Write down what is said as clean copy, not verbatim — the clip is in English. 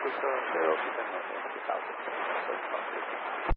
episode. So I hope you can also check out the episode.